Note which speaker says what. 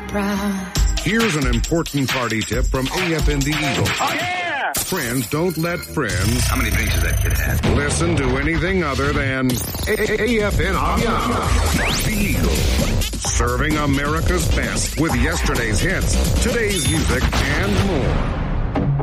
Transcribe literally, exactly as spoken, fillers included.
Speaker 1: proud.
Speaker 2: Here's an important party tip from A F N The Eagle.
Speaker 3: Oh, yeah!
Speaker 2: Friends don't let friends...
Speaker 4: How many drinks does that kid have?
Speaker 2: ...listen to anything other than A F N Aviana. The Eagle. Serving America's best with yesterday's hits, today's music, and more.